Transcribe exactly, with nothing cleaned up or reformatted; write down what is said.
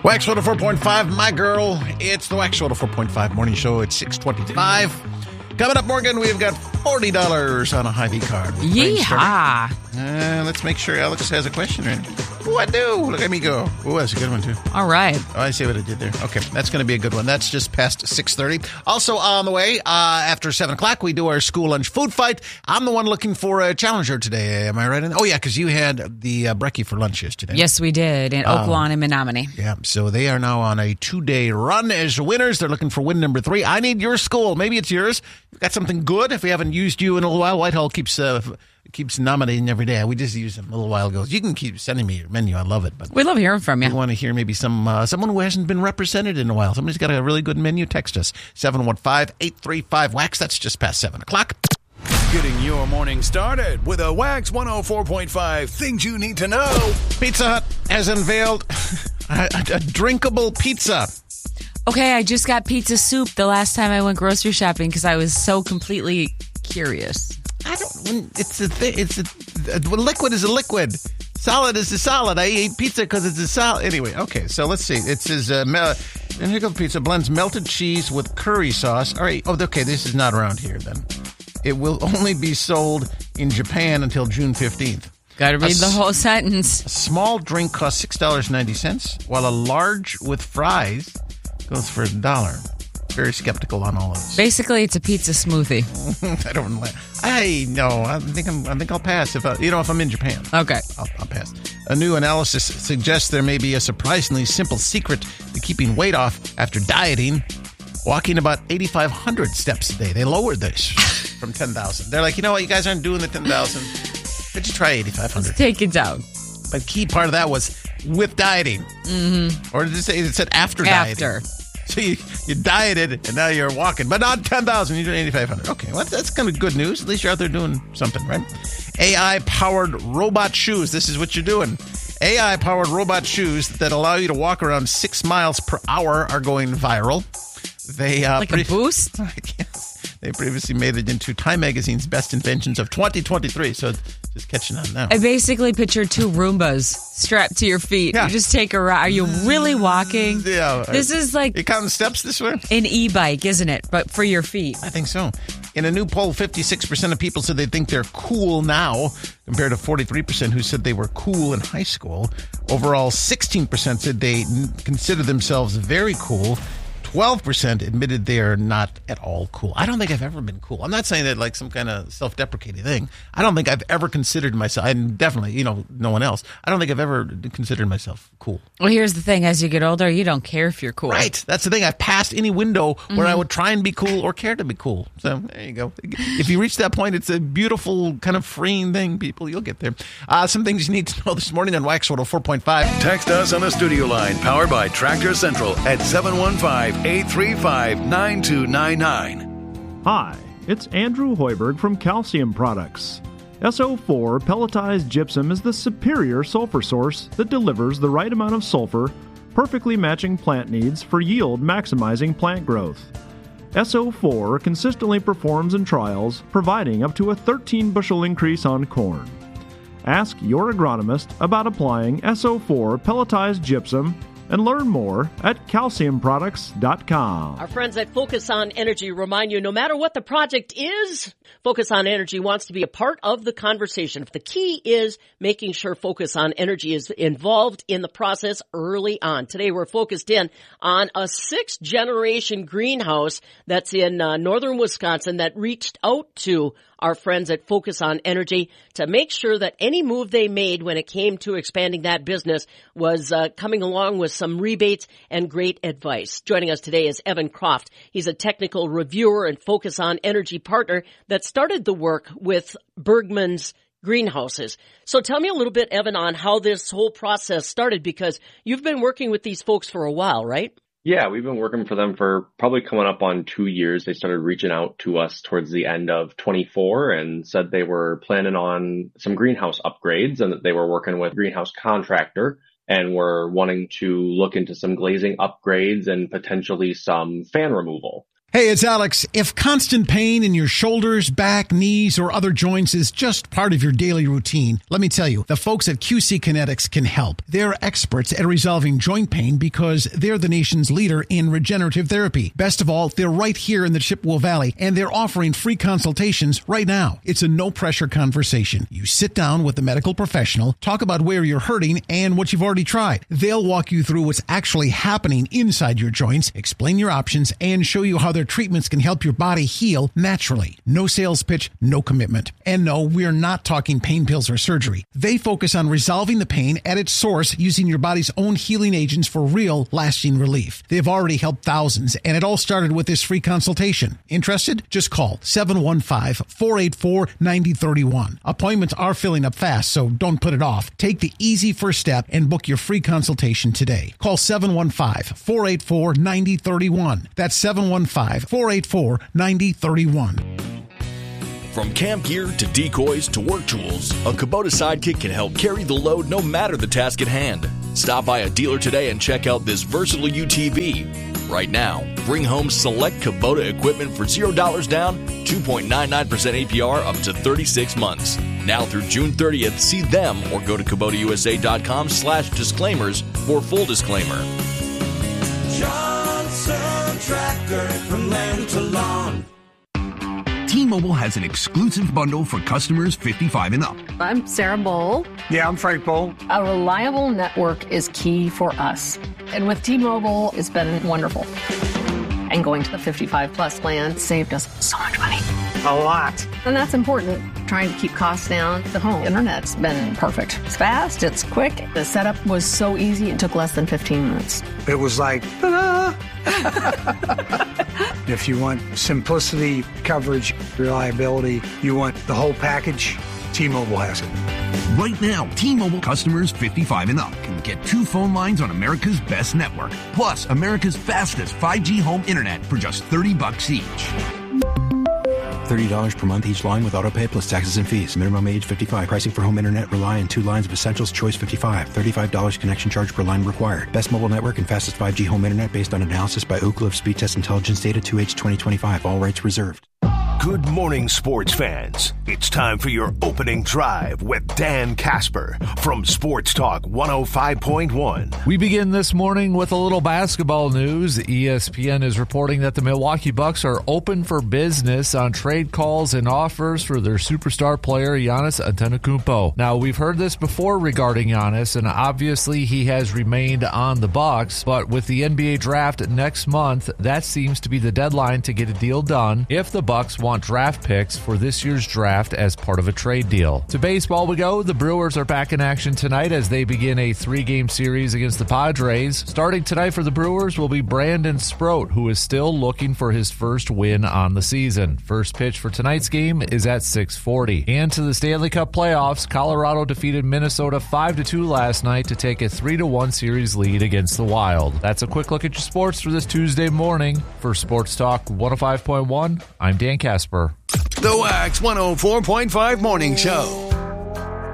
Wax one oh four point five, my girl. It's the Wax one oh four point five morning show at six twenty-five. Coming up, Morgan, we've got forty dollars on a Hy-Vee card. Yeehaw. Uh, let's make sure Alex has a question ready. Ooh, I do. Look at me go. Ooh, that's a good one, too. All right. Oh, I see what I did there. Okay, that's going to be a good one. That's just past six thirty. Also on the way, uh, after seven o'clock, we do our school lunch food fight. I'm the one looking for a challenger today. Am I right? Oh, yeah, because you had the uh, brekkie for lunch yesterday. Yes, we did in Um, Oaklawn and Menominee. Yeah, so they are now on a two-day run as winners. They're looking for win number three. I need your school. Maybe it's yours. You've got something good. If we haven't used you in a little while, Whitehall keeps uh, keeps nominating every day. We just used them a little while ago. You can keep sending me your menu. I love it. But We love hearing from you. we want to hear maybe some uh, someone who hasn't been represented in a while. Somebody's got a really good menu. Text us, seven one five, eight three five, wax. That's just past seven o'clock. Getting your morning started with a Wax one oh four point five Things You Need to Know. Pizza Hut has unveiled a, a, a drinkable pizza. Okay, I just got pizza soup the last time I went grocery shopping because I was so completely curious. I don't. When it's a thing. It's a, a liquid is a liquid. Solid is a solid. I eat pizza because it's a solid. Anyway, okay. So let's see. It says uh, mel- and here goes pizza blends melted cheese with curry sauce. All right. Oh, okay. This is not around here then. It will only be sold in Japan until June fifteenth. Got to read A the s- whole sentence. A small drink costs six dollars and ninety cents, while a large with fries goes for a dollar. Very skeptical on all of this. Basically, it's a pizza smoothie. I don't. li- I know. I think I'm. I think I'll pass if I, you know if I'm in Japan. Okay. I'll, I'll pass. A new analysis suggests there may be a surprisingly simple secret to keeping weight off after dieting. Walking about eighty-five hundred steps a day. They lowered this from ten thousand. They're like, you know what? You guys aren't doing the ten thousand. Could you try eighty-five hundred? Take it down. But key part of that was with dieting. Mm-hmm. Or did it say it said after dieting? After. So you, you dieted and now you're walking, but not ten thousand. You're doing eighty-five hundred. Okay, well, that's kind of good news. At least you're out there doing something, right? A I-powered robot shoes. This is what you're doing. A I-powered robot shoes that allow you to walk around six miles per hour are going viral. They uh, Like pre- a boost? Yes. They previously made it into Time Magazine's Best Inventions of twenty twenty-three, so it's just catching on now. I basically picture two Roombas strapped to your feet. Yeah. You just take a ride. Are you really walking? Yeah. This is like You counting steps this way? an e-bike, isn't it? But for your feet. I think so. In a new poll, fifty-six percent of people said they think they're cool now, compared to forty-three percent who said they were cool in high school. Overall, sixteen percent said they n- consider themselves very cool. twelve percent admitted they are not at all cool. I don't think I've ever been cool. I'm not saying that like some kind of self-deprecating thing. I don't think I've ever considered myself, and definitely, you know, no one else. I don't think I've ever considered myself cool. Well, here's the thing. As you get older, you don't care if you're cool. Right. That's the thing. I've passed any window where I would try and be cool or care to be cool. So there you go. If you reach that point, it's a beautiful kind of freeing thing, people. You'll get there. Uh, some things you need to know this morning on Wax one oh four point five. Text us on the studio line powered by Tractor Central at seven one five, eight three five, nine two nine nine. Hi, it's Andrew Hoiberg from Calcium Products. S O four pelletized gypsum is the superior sulfur source that delivers the right amount of sulfur, perfectly matching plant needs for yield maximizing plant growth. S O four consistently performs in trials, providing up to a thirteen bushel increase on corn. Ask your agronomist about applying S O four pelletized gypsum and learn more at calcium products dot com. Our friends at Focus on Energy remind you, no matter what the project is, Focus on Energy wants to be a part of the conversation. The key is making sure Focus on Energy is involved in the process early on. Today we're focused in on a sixth generation greenhouse that's in uh, northern Wisconsin that reached out to our friends at Focus on Energy to make sure that any move they made when it came to expanding that business was uh, coming along with some rebates and great advice. Joining us today is Evan Croft. He's a technical reviewer and Focus on Energy partner that started the work with Bergman's greenhouses. So tell me a little bit, Evan, on how this whole process started, because you've been working with these folks for a while, right? Yeah, we've been working for them for probably coming up on two years. They started reaching out to us towards the end of twenty-four and said they were planning on some greenhouse upgrades and that they were working with a greenhouse contractor and were wanting to look into some glazing upgrades and potentially some fan removal. Hey, it's Alex. If constant pain in your shoulders, back, knees, or other joints is just part of your daily routine, let me tell you, the folks at Q C Kinetics can help. They're experts at resolving joint pain because they're the nation's leader in regenerative therapy. Best of all, they're right here in the Chippewa Valley, and they're offering free consultations right now. It's a no-pressure conversation. You sit down with a medical professional, talk about where you're hurting and what you've already tried. They'll walk you through what's actually happening inside your joints, explain your options, and show you how they're treatments can help your body heal naturally. No sales pitch, no commitment. And no, we're not talking pain pills or surgery. They focus on resolving the pain at its source using your body's own healing agents for real, lasting relief. They've already helped thousands, and it all started with this free consultation. Interested? Just call seven one five, four eight four, nine zero three one. Appointments are filling up fast, so don't put it off. Take the easy first step and book your free consultation today. Call seven one five, four eight four, nine zero three one. That's seven one five, four eight four, nine zero three one. From camp gear to decoys to work tools, a Kubota Sidekick can help carry the load no matter the task at hand. Stop by a dealer today and check out this versatile U T V. Right now, bring home select Kubota equipment for zero dollars down, two point nine nine percent A P R up to thirty-six months. Now through June thirtieth, see them or go to Kubota U S A dot com slash disclaimers for full disclaimer. Johnson Tractor, from land to lawn. T-Mobile has an exclusive bundle for customers fifty-five and up. I'm Sarah Bowl. Yeah, I'm Frank Bowl. A reliable network is key for us. And with T-Mobile, it's been wonderful. And going to the fifty-five plus plan saved us so much money. A lot. And that's important. Trying to keep costs down. The home internet's been perfect. It's fast, it's quick. The setup was so easy, it took less than fifteen minutes. It was like, ta-da! If you want simplicity, coverage, reliability, you want the whole package, T-Mobile has it. Right now, T-Mobile customers fifty-five and up can get two phone lines on America's best network, plus America's fastest five G home internet for just thirty bucks each. thirty dollars per month each line with autopay plus taxes and fees. Minimum age fifty-five. Pricing for home internet rely on two lines of Essentials Choice fifty-five. thirty-five dollars connection charge per line required. Best mobile network and fastest five G home internet based on analysis by Ookla of Speed Test Intelligence data two H twenty twenty-five. All rights reserved. Good morning, sports fans. It's time for your opening drive with Dan Casper from Sports Talk one oh five point one. We begin this morning with a little basketball news. E S P N is reporting that the Milwaukee Bucks are open for business on trade calls and offers for their superstar player Giannis Antetokounmpo. Now, we've heard this before regarding Giannis, and obviously he has remained on the Bucks, but with the N B A draft next month, that seems to be the deadline to get a deal done if the Bucks want draft picks for this year's draft as part of a trade deal. To baseball we go. The Brewers are back in action tonight as they begin a three-game series against the Padres. Starting tonight for the Brewers will be Brandon Sproat, who is still looking for his first win on the season. First pitch for tonight's game is at six forty. And to the Stanley Cup playoffs, Colorado defeated Minnesota five to two last night to take a three to one series lead against the Wild. That's a quick look at your sports for this Tuesday morning. For Sports Talk one oh five point one, I'm Dan Casper. The Wax one oh four point five Morning Show.